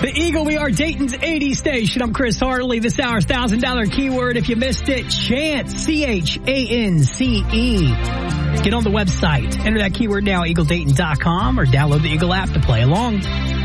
The Eagle, we are Dayton's 80 station. I'm Chris Hartley. This hour's $1,000 keyword. If you missed it, chance, CHANCE. Get on the website. Enter that keyword now, eagledayton.com, or download the Eagle app to play along.